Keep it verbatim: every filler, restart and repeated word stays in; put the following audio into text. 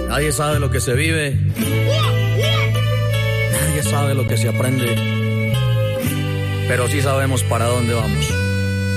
Nadie sabe lo que se vive. Nadie sabe lo que se aprende. Pero sí sabemos para dónde vamos.